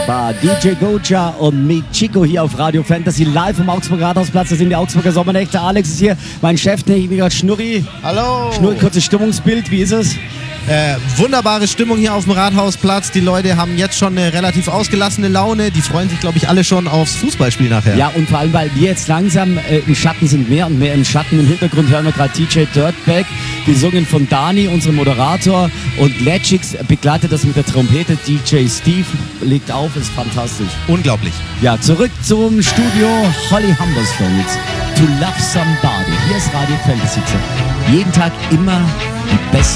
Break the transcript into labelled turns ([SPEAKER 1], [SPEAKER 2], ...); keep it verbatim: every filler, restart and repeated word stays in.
[SPEAKER 1] War D J Goja und Meet Chico hier auf Radio Fantasy live vom Augsburger Rathausplatz. Da sind die Augsburger Sommernächte. Alex ist hier, mein Cheftechniker Schnurri.
[SPEAKER 2] Hallo.
[SPEAKER 1] Schnurri, kurzes Stimmungsbild, wie ist es?
[SPEAKER 2] Äh, wunderbare Stimmung hier auf dem Rathausplatz. Die Leute haben jetzt schon eine relativ ausgelassene Laune. Die freuen sich, glaube ich, alle schon aufs Fußballspiel nachher.
[SPEAKER 1] Ja, und vor allem, weil wir jetzt langsam äh, im Schatten sind, mehr und mehr im Schatten. Im Hintergrund hören wir gerade D J Dirtbag, gesungen von Dani, unserem Moderator. Und Legix begleitet das mit der Trompete. D J Steve legt auf, ist fantastisch.
[SPEAKER 2] Unglaublich.
[SPEAKER 1] Ja, zurück zum Studio. Holly Humberstone jetzt. To Love Somebody. Hier ist Radio Fantasy. Jeden Tag immer die besten